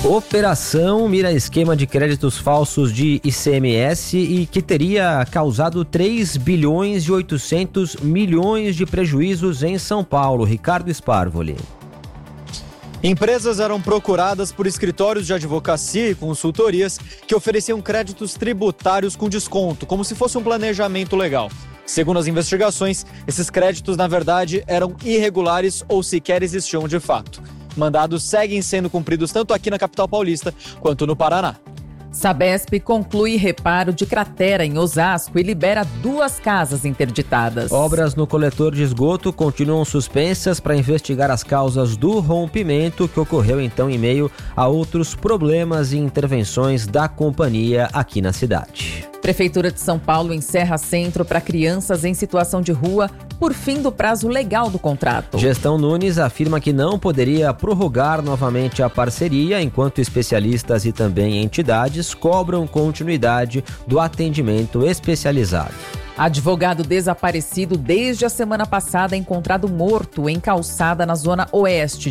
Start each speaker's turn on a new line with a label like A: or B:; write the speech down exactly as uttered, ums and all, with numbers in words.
A: Operação mira esquema de créditos falsos de I C M S e que teria causado três bilhões e oitocentos milhões de prejuízos em São Paulo. Ricardo Sparvoli.
B: Empresas eram procuradas por escritórios de advocacia e consultorias que ofereciam créditos tributários com desconto, como se fosse um planejamento legal. Segundo as investigações, esses créditos, na verdade, eram irregulares ou sequer existiam de fato. Mandados seguem sendo cumpridos tanto aqui na capital paulista quanto no Paraná.
C: Sabesp conclui reparo de cratera em Osasco e libera duas casas interditadas.
A: Obras no coletor de esgoto continuam suspensas para investigar as causas do rompimento que ocorreu então em meio a outros problemas e intervenções da companhia aqui na cidade.
C: Prefeitura de São Paulo encerra centro para crianças em situação de rua por fim do prazo legal do contrato.
A: Gestão Nunes afirma que não poderia prorrogar novamente a parceria enquanto especialistas e também entidades cobram continuidade do atendimento especializado.
C: Advogado desaparecido desde a semana passada encontrado morto em calçada na zona oeste